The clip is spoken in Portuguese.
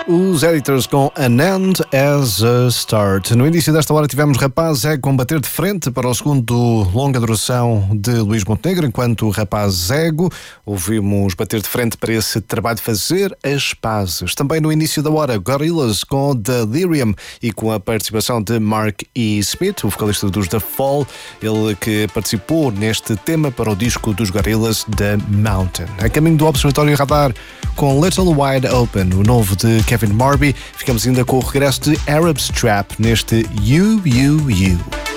Os Editors com An End as a Start. No início desta hora tivemos Rapaz Ego com Bater de Frente para o segundo longa duração de Luís Montenegro, enquanto Rapaz Ego ouvimos Bater de Frente para esse trabalho de fazer as pazes. Também no início da hora, Gorillaz com Delirium e com a participação de Mark E. Smith, o vocalista dos The Fall, ele que participou neste tema para o disco dos Gorillaz, The Mountain. A caminho do Observatório Radar com Little Wide Open, o novo de Kevin Morby. Ficamos ainda com o regresso de Arab Strap neste You, You, You.